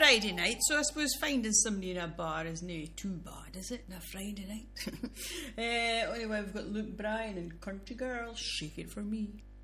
Friday night, so I suppose finding somebody in a bar is no too bad, is it? On a Friday night. Anyway, we've got Luke Bryan and Country Girl, Shake It For Me.